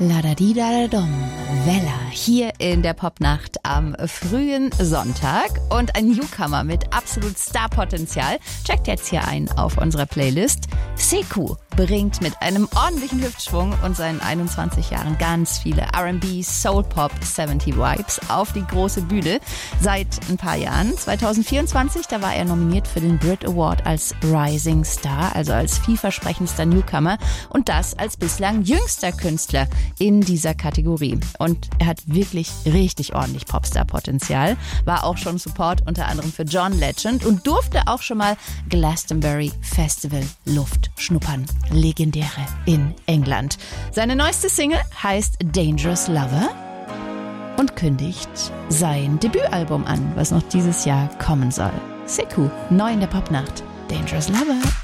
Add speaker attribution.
Speaker 1: La-da-di-da-da-dum, Wella, hier in der Popnacht am frühen Sonntag und ein Newcomer mit absolut Starpotenzial. Checkt jetzt hier ein auf unserer Playlist. Sekou bringt mit einem ordentlichen Hüftschwung und seinen 21 Jahren ganz viele R&B, Soul-Pop, 70 Vibes auf die große Bühne. Seit ein paar Jahren, 2024, da war er nominiert für den Brit Award als Rising Star, also als vielversprechendster Newcomer und das als bislang jüngster Künstler in dieser Kategorie. Und er hat wirklich richtig ordentlich Popstar-Potenzial, war auch schon Support unter anderem für John Legend und durfte auch schon mal Glastonbury Festival Luft schnuppern. Legendäre in England. Seine neueste Single heißt Dangerous Lover und kündigt sein Debütalbum an, was noch dieses Jahr kommen soll. Sekou, neu in der Popnacht. Dangerous Lover.